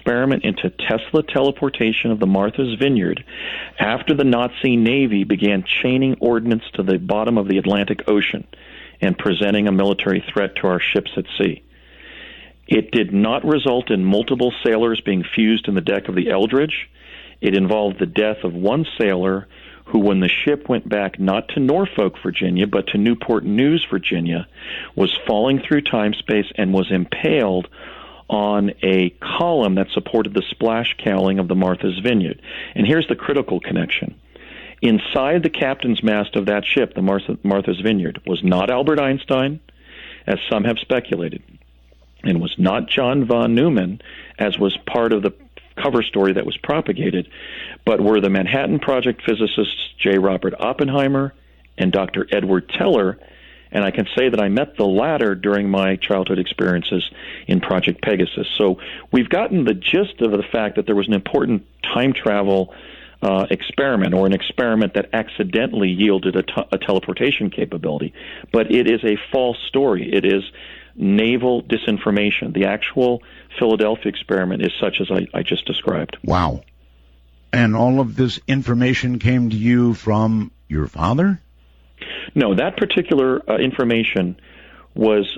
experiment into Tesla teleportation of the Martha's Vineyard after the Nazi Navy began chaining ordnance to the bottom of the Atlantic Ocean and presenting a military threat to our ships at sea. It did not result in multiple sailors being fused in the deck of the Eldridge. It involved the death of one sailor who, when the ship went back not to Norfolk, Virginia, but to Newport News, Virginia, was falling through time-space and was impaled on a column that supported the splash cowling of the Martha's Vineyard. And here's the critical connection. Inside the captain's mast of that ship, the Martha's Vineyard, was not Albert Einstein, as some have speculated, and was not John von Neumann, as was part of the cover story that was propagated, but were the Manhattan Project physicists J. Robert Oppenheimer and Dr. Edward Teller, and I can say that I met the latter during my childhood experiences in Project Pegasus. So we've gotten the gist of the fact that there was an important time travel experiment, or an experiment that accidentally yielded a teleportation capability, but it is a false story. It is naval disinformation. The actual Philadelphia experiment is such as I just described. Wow. And all of this information came to you from your father? No, that particular information was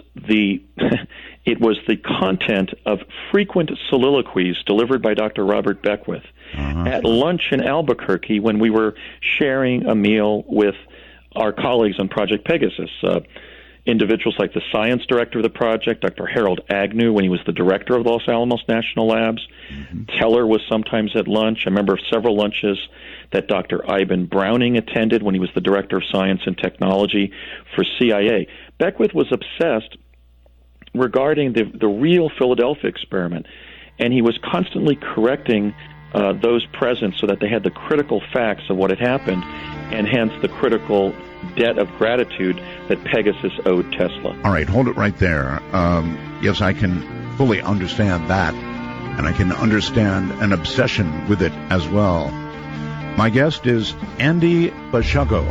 it was the content of frequent soliloquies delivered by Dr. Robert Beckwith at lunch in Albuquerque when we were sharing a meal with our colleagues on Project Pegasus. Individuals like the science director of the project, Dr. Harold Agnew, when he was the director of the Los Alamos National Labs. Teller was sometimes at lunch. I remember several lunches that Dr. Ivan Browning attended when he was the director of science and technology for CIA. Beckwith was obsessed regarding the real Philadelphia experiment, and he was constantly correcting those present so that they had the critical facts of what had happened, and hence the critical debt of gratitude that Pegasus owed Tesla. All right, hold it right there. Yes, I can fully understand that, and I can understand an obsession with it as well. My guest is Andy Basiugo,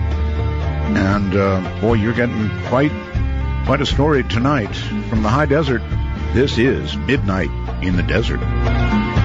and boy, you're getting quite a story tonight from the high desert. This is Midnight in the Desert.